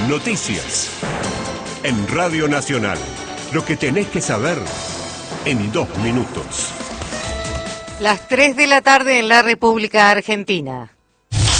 Noticias. En Radio Nacional. Lo que tenés que saber en 2 minutos. Las 3 de la tarde en la República Argentina.